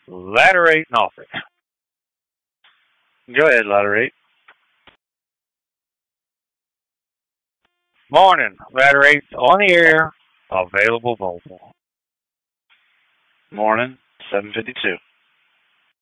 Ladder 8 Norfolk. Go ahead, Ladder 8. Morning. Ladder 8 on the air. Available mobile. Morning. 7:52.